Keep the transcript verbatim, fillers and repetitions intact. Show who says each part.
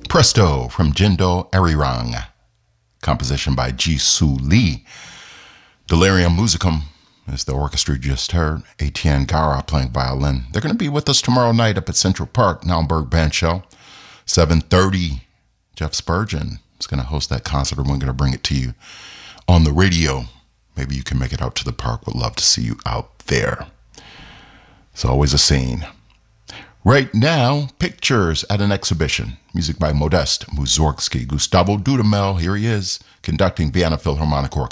Speaker 1: Presto from Jindo Arirang. Composition by Jisoo Lee. Delirium Musicum is the orchestra you just heard. Etienne Gara playing violin. They're going to be with us tomorrow night up at Central Park, Naumburg Band Show. seven thirty. Jeff Spurgeon is going to host that concert, and we're going to bring it to you on the radio. Maybe you can make it out to the park. Would love to see you out there. It's always a scene. Right now, Pictures at an Exhibition. Music by Modest Mussorgsky. Gustavo Dudamel, here he is, conducting Vienna Philharmonic Orchestra.